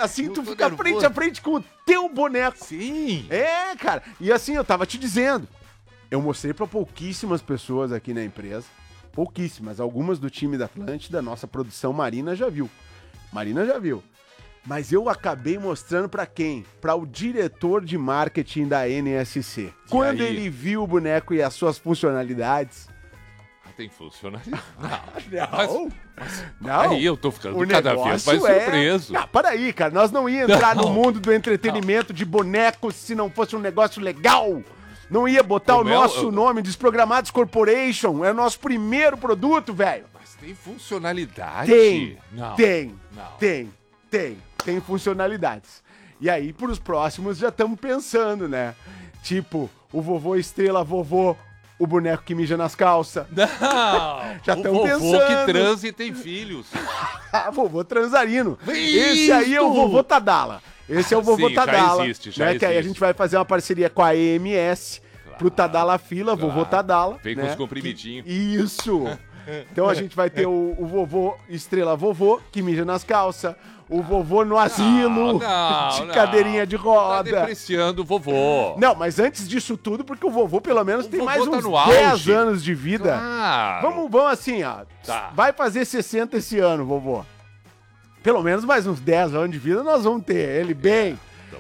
assim, tu tô fica nervoso. frente a frente com o teu boneco. Sim. É, cara. E assim, eu tava te dizendo, eu mostrei pra pouquíssimas pessoas aqui na empresa, pouquíssimas, algumas do time da Atlântida, nossa produção Marina já viu. Mas eu acabei mostrando pra quem? Pra o diretor de marketing da NSC. Quando aí? ele viu o boneco e as suas funcionalidades... Tem funcionalidade. Não. Aí eu tô ficando cada vez mais surpreso. Não, peraí, cara. Nós não ia entrar no mundo do entretenimento de bonecos se não fosse um negócio legal. Não ia botar Como o nosso nome, Desprogramados Corporation. É o nosso primeiro produto, velho. Mas tem funcionalidade? Tem, Não. tem funcionalidades. E aí, pros próximos, já estamos pensando, né? Tipo, o vovô estrela, vovô, o boneco que mija nas calças. Não! Já o tão vovô pensando. que transa e tem filhos. Vovô transarino. Isso! Esse aí é o vovô Tadala. Esse é o vovô Sim, Tadala. já existe. Que aí a gente vai fazer uma parceria com a EMS pro Tadala Fila, vovô Tadala. Vem com os comprimidinhos. Isso! Então a gente vai ter o vovô estrela vovô, que mija nas calças. O vovô no asilo, de cadeirinha de Tá roda. depreciando o vovô. Não, mas antes disso tudo, porque o vovô pelo menos tem vovô mais tá uns no 10 auge. anos de vida. Claro. Vamos assim, ó. Tá. Vai fazer 60 esse ano, vovô. Pelo menos mais uns 10 anos de vida nós vamos ter. Ele bem.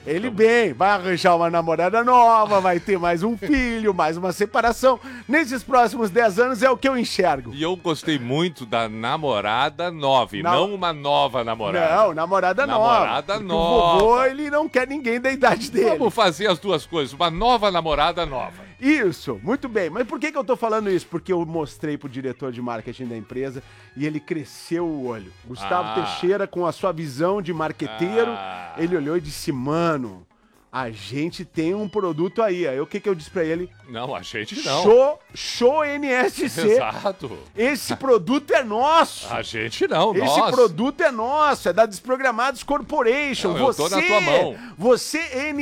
Vai arranjar uma namorada nova, vai ter mais um filho, mais uma separação. Nesses próximos 10 anos é o que eu enxergo. E eu gostei muito da namorada nova, e não uma nova namorada. Não, namorada nova. Namorada Porque nova. O vovô, ele não quer ninguém da idade dele. Vamos fazer as duas coisas, uma nova namorada nova. Isso, muito bem. Mas por que eu tô falando isso? Porque eu mostrei pro diretor de marketing da empresa e ele cresceu o olho. Gustavo Teixeira, com a sua visão de marqueteiro, ele olhou e disse, mano, a gente tem um produto aí. Aí o que eu disse pra ele? Não, a gente não. Show NSC. Exato. Esse produto é nosso. A gente não, Esse produto é nosso, é da Desprogramados Corporation. Não, eu tô na tua mão. Você,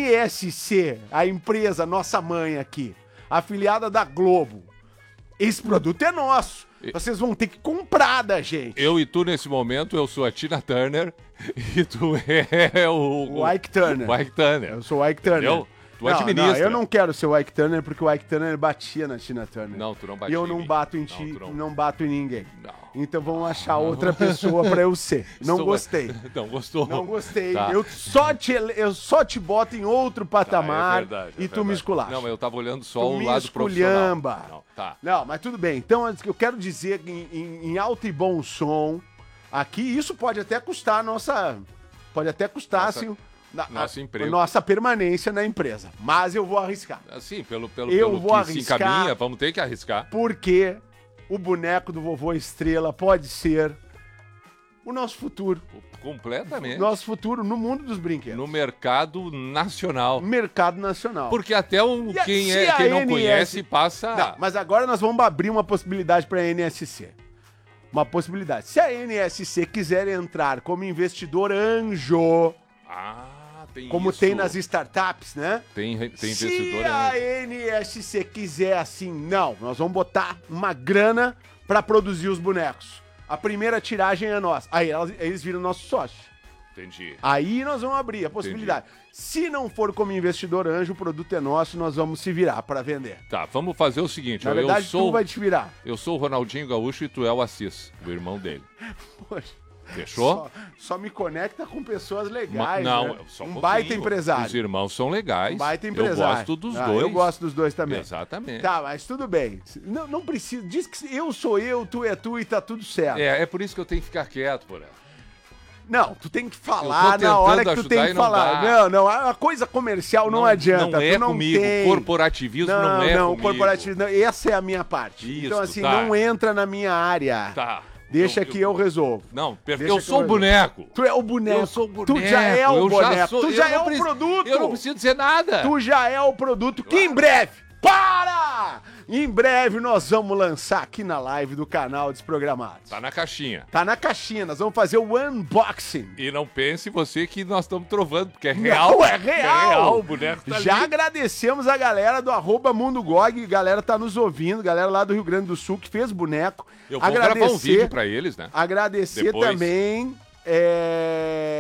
NSC, a empresa, nossa mãe aqui, afiliada da Globo, esse produto é nosso. Vocês vão ter que comprar da gente. Eu e tu, nesse momento, eu sou a Tina Turner e tu é O Ike Turner. O Ike Turner. Eu sou o Ike Turner. Entendeu? Tu administra. Não, eu não quero ser o Ike Turner porque o Ike Turner batia na Tina Turner. Não, tu não batia E eu em não mim. bato em ti, tu não bato em ninguém. Não. Então vamos achar outra pessoa pra eu ser. Não gostei. Não gostou? Não gostei. Tá. Eu só te boto em outro patamar e tu me esculacha. Não, mas eu tava olhando só Tu o me lado profissional. esculhamba. Não, tá. Não, mas tudo bem. Então, eu quero dizer que em alto e bom som, aqui, isso pode até custar a nossa... Pode até custar, Nossa- assim... nosso emprego. Nossa permanência na empresa. Mas eu vou arriscar. Assim, pelo Eu vou que se arriscar. encaminha, vamos ter que arriscar. Porque o boneco do vovô Estrela pode ser o nosso futuro. Completamente. Nosso futuro no mundo dos brinquedos. No mercado nacional. mercado nacional. Porque até quem se a não NS conhece passa... Não, mas agora nós vamos abrir uma possibilidade para a NSC. Uma possibilidade. Se a NSC quiser entrar como investidor anjo, tem como isso. tem nas startups, né? Tem Se investidor... a NSC quiser assim, não, nós vamos botar uma grana para produzir os bonecos. A primeira tiragem é nossa. Aí eles viram nosso sócio. Entendi. Aí nós vamos abrir a possibilidade. Se não for como investidor anjo, o produto é nosso, nós vamos se virar para vender. Tá, vamos fazer o seguinte. Na verdade, tu vai te virar. Eu sou o Ronaldinho Gaúcho e tu é o Assis, o irmão dele. Poxa. Fechou? Só me conecta com pessoas legais, Não, né? só um baita pouquinho. empresário. Os irmãos são legais. Um baita empresário. Eu gosto dos dois. Eu gosto dos dois também. Exatamente. Tá, mas tudo bem. Não precisa. Diz que eu sou eu, tu é tu e tá tudo certo. É por isso que eu tenho que ficar quieto, porra. Não, tu tem que falar na hora que tu tem que falar. Não, a coisa comercial não adianta. Não é tu não comigo. tem. Corporativismo não é comigo. Corporativismo. Essa é a minha parte. Isso, então, assim, tá. não entra na minha área. Tá. Deixa que eu resolvo. Não, Deixa eu que sou o resolvo. boneco. Tu é o boneco. Eu sou o boneco. Tu já é o Eu já boneco. sou- Tu eu já não é o preciso- produto. Eu não preciso dizer nada. Tu já é o produto que em breve, em breve nós vamos lançar aqui na live do canal Desprogramados. Tá na caixinha. Tá na caixinha, nós vamos fazer o unboxing. E não pense você que nós estamos trovando, porque é real. Não, é real. O boneco tá Já ali. agradecemos a galera do @MundoGog, galera tá nos ouvindo, galera lá do Rio Grande do Sul que fez boneco. Eu vou gravar um vídeo pra eles, né? Agradecer Depois. também